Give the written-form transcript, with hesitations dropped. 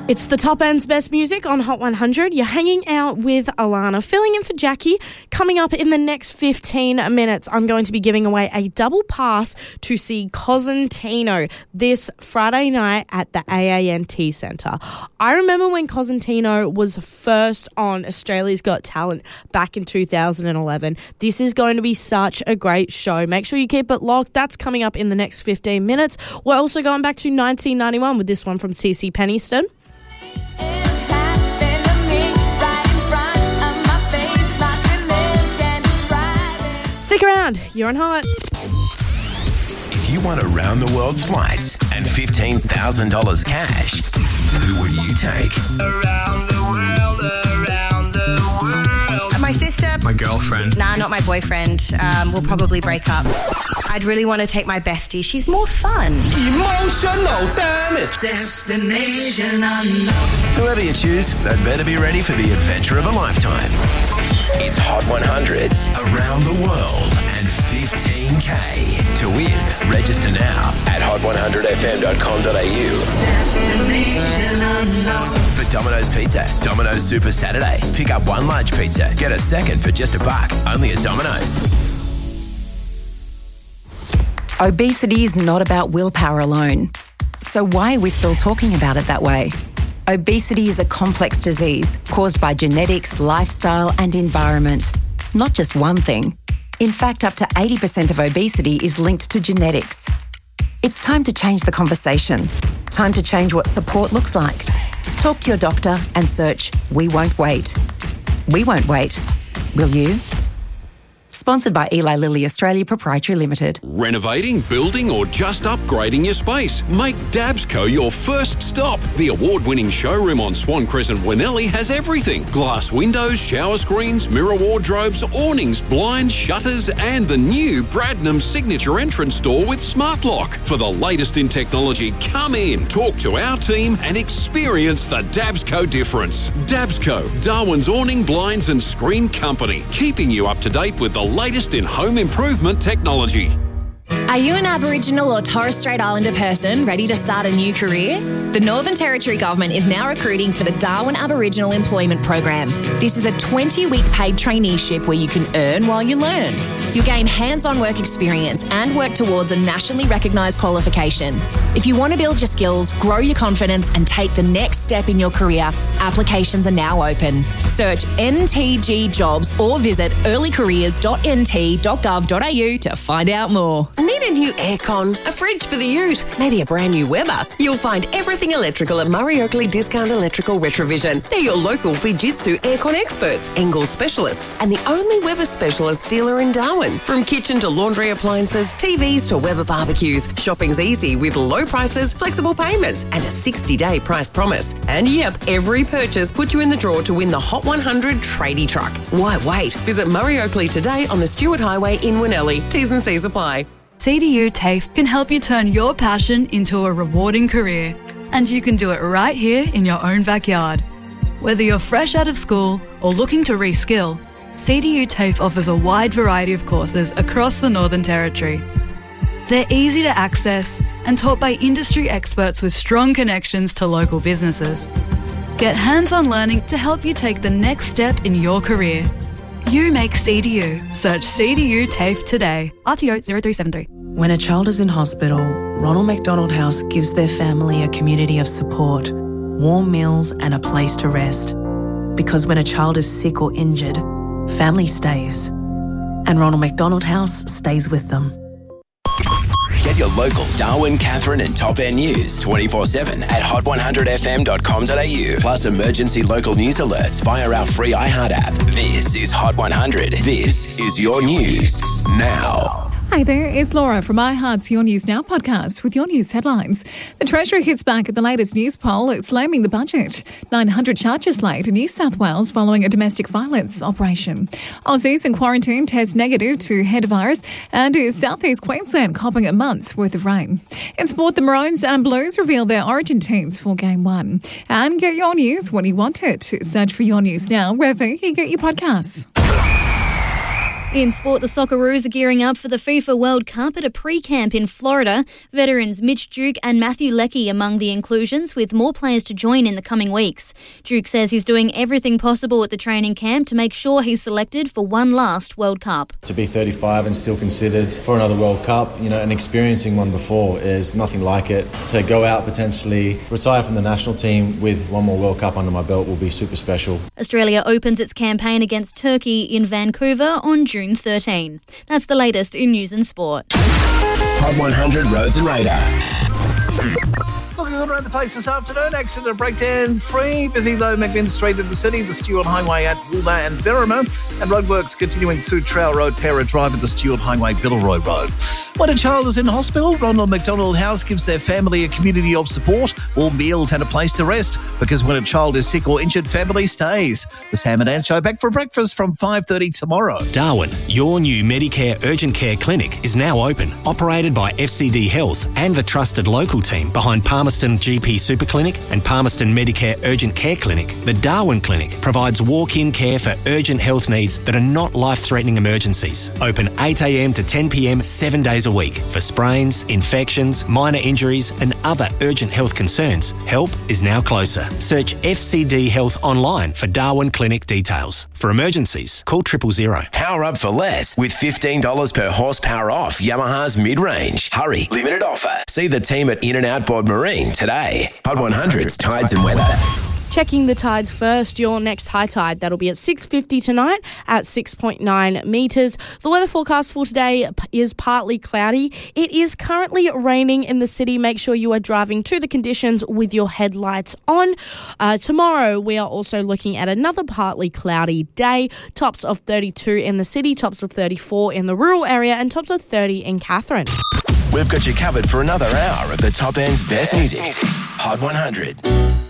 It's the top end's best music on Hot 100. You're hanging out with Alana, filling in for Jackie. Coming up in the next 15 minutes, I'm going to be giving away a double pass to see Cosentino this Friday night at the AANT Centre. I remember when Cosentino was first on Australia's Got Talent back in 2011. This is going to be such a great show. Make sure you keep it locked. That's coming up in the next 15 minutes. We're also going back to 1991 with this one from CeCe Peniston. Stick around, you're on Hot. If you want around-the-world flights and $15,000 cash, who would you take? Around the world, around the world. My sister. My girlfriend. Nah, not my boyfriend. We'll probably break up. I'd really want to take my bestie. She's more fun. Emotional damage. Destination unknown. Whoever you choose, they'd better be ready for the adventure of a lifetime. It's Hot 100s around the world and $15K. To win, register now at hot100fm.com.au. Destination unknown. For Domino's Pizza, Domino's Super Saturday. Pick up one large pizza, get a second for just $1. Only at Domino's. Obesity is not about willpower alone. So why are we still talking about it that way? Obesity is a complex disease caused by genetics, lifestyle and environment. Not just one thing. In fact, up to 80% of obesity is linked to genetics. It's time to change the conversation. Time to change what support looks like. Talk to your doctor and search We Won't Wait. We won't wait. Will you? Sponsored by Eli Lilly Australia Proprietary Limited. Renovating, building or just upgrading your space? Make Dabsco your first stop. The award-winning showroom on Swan Crescent, Winnelli has everything. Glass windows, shower screens, mirror wardrobes, awnings, blinds, shutters and the new Bradnam signature entrance door with smart lock. For the latest in technology, come in, talk to our team and experience the Dabsco difference. Dabsco, Darwin's awning, blinds and screen company. Keeping you up to date with the latest in home improvement technology. Are you an Aboriginal or Torres Strait Islander person ready to start a new career? The Northern Territory Government is now recruiting for the Darwin Aboriginal Employment Program. This is a 20-week paid traineeship where you can earn while you learn. You'll gain hands-on work experience and work towards a nationally recognised qualification. If you want to build your skills, grow your confidence and take the next step in your career, applications are now open. Search NTG Jobs or visit earlycareers.nt.gov.au to find out more. Need a new aircon, a fridge for the ute, maybe a brand new Weber? You'll find everything electrical at Murray Oakley Discount Electrical Retrovision. They're your local Fujitsu aircon experts, Engels specialists, and the only Weber specialist dealer in Darwin. From kitchen to laundry appliances, TVs to Weber barbecues, shopping's easy with low prices, flexible payments, and a 60-day price promise. And yep, every purchase puts you in the draw to win the Hot 100 tradie truck. Why wait? Visit Murray Oakley today on the Stewart Highway in Winnelli. T's and C's apply. CDU TAFE can help you turn your passion into a rewarding career, and you can do it right here in your own backyard. Whether you're fresh out of school or looking to reskill, CDU TAFE offers a wide variety of courses across the Northern Territory. They're easy to access and taught by industry experts with strong connections to local businesses. Get hands-on learning to help you take the next step in your career. You make CDU. Search CDU TAFE today. RTO 0373. When a child is in hospital, Ronald McDonald House gives their family a community of support, warm meals and a place to rest. Because when a child is sick or injured, family stays. And Ronald McDonald House stays with them. Get your local Darwin, Catherine and Top End news 24/7 at hot100fm.com.au. Plus emergency local news alerts via our free iHeart app. This is Hot 100. This is your news now. Hi there, it's Laura from iHeart's Your News Now podcast with your news headlines. The Treasury hits back at the latest news poll, slamming the budget. 900 charges laid in New South Wales following a domestic violence operation. Aussies in quarantine test negative to head virus, and southeast Queensland copping a month's worth of rain. In sport, the Maroons and Blues reveal their origin teams for Game 1. And get your news when you want it. Search for Your News Now wherever you get your podcasts. In sport, the Socceroos are gearing up for the FIFA World Cup at a pre-camp in Florida. Veterans Mitch Duke and Matthew Leckie among the inclusions, with more players to join in the coming weeks. Duke says he's doing everything possible at the training camp to make sure he's selected for one last World Cup. To be 35 and still considered for another World Cup, and experiencing one before is nothing like it. To go out, potentially retire from the national team with one more World Cup under my belt will be super special. Australia opens its campaign against Turkey in Vancouver on June 13. That's the latest in news and sport. Hot 100 Roads and Radar. Looking good around the place this afternoon. Accident and breakdown free. Busy though, McMinn Street in the city, the Stewart Highway at Woolbar and Berrima, and roadworks continuing to Trail Road, Pera Drive at the Stewart Highway, Billeroy Road. When a child is in hospital, Ronald McDonald House gives their family a community of support, warm meals and a place to rest, because when a child is sick or injured, family stays. The Sam and Ann Show back for breakfast from 5:30 tomorrow. Darwin, your new Medicare Urgent Care Clinic is now open, operated by FCD Health and the trusted local team behind Palmerston GP Super Clinic and Palmerston Medicare Urgent Care Clinic. The Darwin Clinic provides walk-in care for urgent health needs that are not life-threatening emergencies. Open 8 a.m. to 10 p.m. 7 days a week. For sprains, infections, minor injuries and other urgent health concerns, help is now closer. Search FCD Health online for Darwin Clinic details. For emergencies, call 000. Power up for less with $15 per horsepower off Yamaha's mid-range. Hurry, limited offer. See the team at In-N-Out Bod Marine today. Hot 100's Tides and Weather. Checking the tides first, your next high tide, that'll be at 6:50 tonight at 6.9 metres. The weather forecast for today is partly cloudy. It is currently raining in the city. Make sure you are driving to the conditions with your headlights on. Tomorrow, we are also looking at another partly cloudy day. Tops of 32 in the city, tops of 34 in the rural area, and tops of 30 in Katherine. We've got you covered for another hour of the top end's best music. Hot 100.